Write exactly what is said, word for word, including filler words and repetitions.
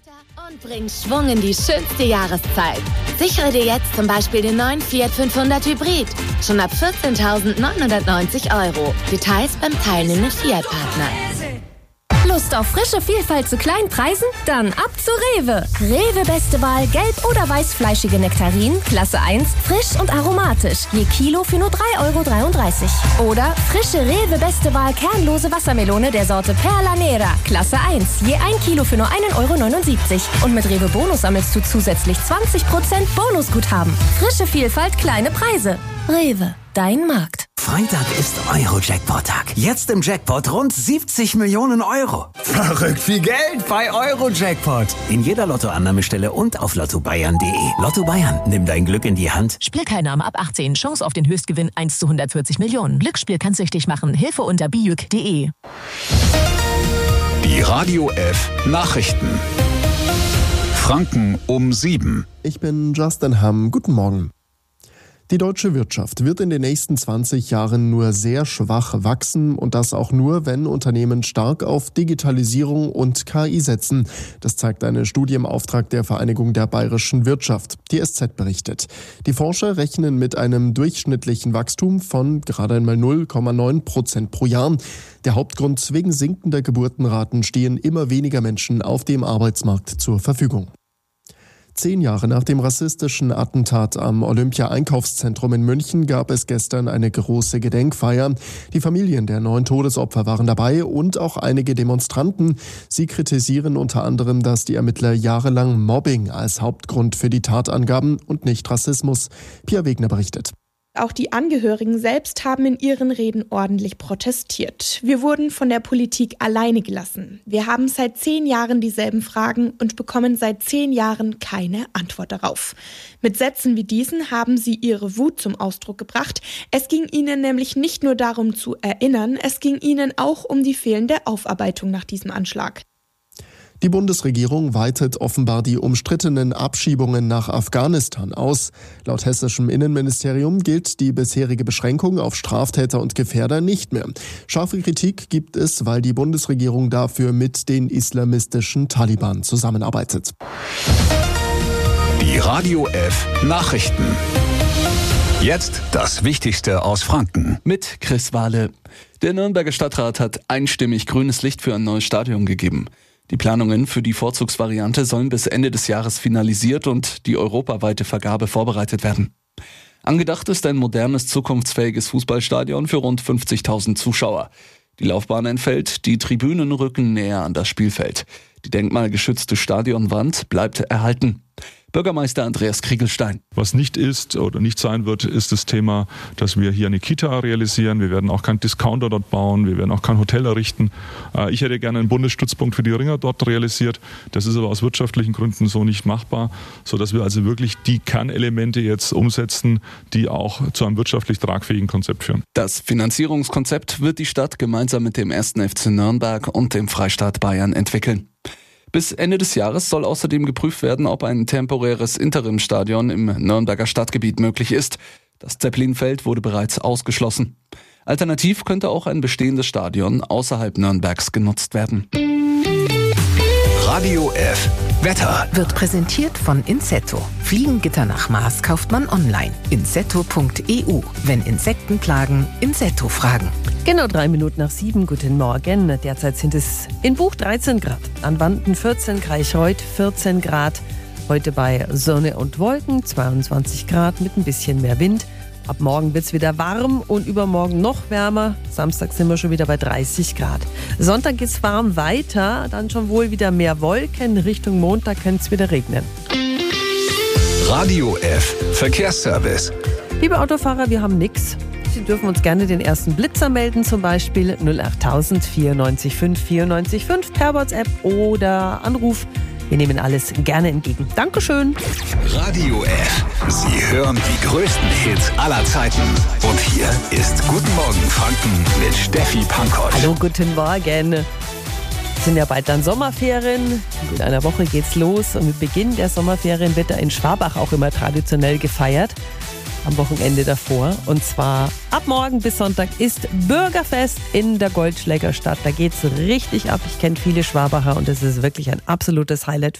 Und bring Schwung in die schönste Jahreszeit. Sichere dir jetzt zum Beispiel den neuen Fiat fünfhundert Hybrid. Schon ab vierzehntausendneunhundertneunzig Euro. Details beim teilnehmenden Fiat-Partner. Lust auf frische Vielfalt zu kleinen Preisen? Dann ab zu Rewe. Rewe beste Wahl gelb- oder weißfleischige Nektarinen, Klasse eins, frisch und aromatisch. Je Kilo für nur drei Euro dreiunddreißig. Oder frische Rewe beste Wahl kernlose Wassermelone der Sorte Perla Nera, Klasse eins. Je ein Kilo für nur ein Euro neunundsiebzig. Und mit Rewe Bonus sammelst du zusätzlich zwanzig Prozent Bonusguthaben. Frische Vielfalt, kleine Preise. Rewe, dein Markt. Freitag ist Euro-Jackpot-Tag. Jetzt im Jackpot rund siebzig Millionen Euro. Verrückt viel Geld bei Euro-Jackpot. In jeder Lottoannahmestelle und auf lotto bayern punkt de. Lotto Bayern, nimm dein Glück in die Hand. Spielteilnahme ab achtzehn. Chance auf den Höchstgewinn eins zu hundertvierzig Millionen. Glücksspiel kann süchtig machen. Hilfe unter bijuk punkt de. Die Radio F Nachrichten. Franken um sieben. Ich bin Justin Hamm. Guten Morgen. Die deutsche Wirtschaft wird in den nächsten zwanzig Jahren nur sehr schwach wachsen und das auch nur, wenn Unternehmen stark auf Digitalisierung und K I setzen. Das zeigt eine Studie im Auftrag der Vereinigung der bayerischen Wirtschaft. Die S Z berichtet. Die Forscher rechnen mit einem durchschnittlichen Wachstum von gerade einmal null Komma neun Prozent pro Jahr. Der Hauptgrund: wegen sinkender Geburtenraten stehen immer weniger Menschen auf dem Arbeitsmarkt zur Verfügung. Zehn Jahre nach dem rassistischen Attentat am Olympia-Einkaufszentrum in München gab es gestern eine große Gedenkfeier. Die Familien der neun Todesopfer waren dabei und auch einige Demonstranten. Sie kritisieren unter anderem, dass die Ermittler jahrelang Mobbing als Hauptgrund für die Tat angaben und nicht Rassismus. Pia Wegner berichtet. Auch die Angehörigen selbst haben in ihren Reden ordentlich protestiert. Wir wurden von der Politik alleine gelassen. Wir haben seit zehn Jahren dieselben Fragen und bekommen seit zehn Jahren keine Antwort darauf. Mit Sätzen wie diesen haben sie ihre Wut zum Ausdruck gebracht. Es ging ihnen nämlich nicht nur darum zu erinnern, es ging ihnen auch um die fehlende Aufarbeitung nach diesem Anschlag. Die Bundesregierung weitet offenbar die umstrittenen Abschiebungen nach Afghanistan aus. Laut hessischem Innenministerium gilt die bisherige Beschränkung auf Straftäter und Gefährder nicht mehr. Scharfe Kritik gibt es, weil die Bundesregierung dafür mit den islamistischen Taliban zusammenarbeitet. Die Radio F Nachrichten. Jetzt das Wichtigste aus Franken. Mit Chris Wahle. Der Nürnberger Stadtrat hat einstimmig grünes Licht für ein neues Stadion gegeben. Die Planungen für die Vorzugsvariante sollen bis Ende des Jahres finalisiert und die europaweite Vergabe vorbereitet werden. Angedacht ist ein modernes, zukunftsfähiges Fußballstadion für rund fünfzigtausend Zuschauer. Die Laufbahn entfällt, die Tribünen rücken näher an das Spielfeld. Die denkmalgeschützte Stadionwand bleibt erhalten. Bürgermeister Andreas Kriegelstein. Was nicht ist oder nicht sein wird, ist das Thema, dass wir hier eine Kita realisieren. Wir werden auch keinen Discounter dort bauen. Wir werden auch kein Hotel errichten. Ich hätte gerne einen Bundesstützpunkt für die Ringer dort realisiert. Das ist aber aus wirtschaftlichen Gründen so nicht machbar, sodass wir also wirklich die Kernelemente jetzt umsetzen, die auch zu einem wirtschaftlich tragfähigen Konzept führen. Das Finanzierungskonzept wird die Stadt gemeinsam mit dem ersten F C Nürnberg und dem Freistaat Bayern entwickeln. Bis Ende des Jahres soll außerdem geprüft werden, ob ein temporäres Interimstadion im Nürnberger Stadtgebiet möglich ist. Das Zeppelinfeld wurde bereits ausgeschlossen. Alternativ könnte auch ein bestehendes Stadion außerhalb Nürnbergs genutzt werden. Radio F Wetter Wird präsentiert von Insetto. Fliegengitter nach Maß kauft man online. insetto punkt e u. Wenn Insekten plagen, Insetto fragen. Genau drei Minuten nach sieben. Guten Morgen. Derzeit sind es in Buch dreizehn Grad. An Wanden vierzehn, Kraichreuth vierzehn Grad. Heute bei Sonne und Wolken zweiundzwanzig Grad mit ein bisschen mehr Wind. Ab morgen wird es wieder warm und übermorgen noch wärmer. Samstag sind wir schon wieder bei dreißig Grad. Sonntag geht es warm weiter, dann schon wohl wieder mehr Wolken. Richtung Montag könnte es wieder regnen. Radio F Verkehrsservice. Liebe Autofahrer, wir haben nichts. Sie dürfen uns gerne den ersten Blitzer melden, zum Beispiel null acht tausend vierundneunzig fünf vierundneunzig fünf per WhatsApp oder Anruf. Wir nehmen alles gerne entgegen. Dankeschön. Radio F. Sie hören die größten Hits aller Zeiten. Und hier ist Guten Morgen Franken mit Steffi Pankosch. Hallo, guten Morgen. Wir sind ja bald dann Sommerferien. In einer Woche geht's los. Und mit Beginn der Sommerferien wird da in Schwabach auch immer traditionell gefeiert. Am Wochenende davor. Und zwar ab morgen bis Sonntag ist Bürgerfest in der Goldschlägerstadt. Da geht's richtig ab. Ich kenne viele Schwabacher und es ist wirklich ein absolutes Highlight.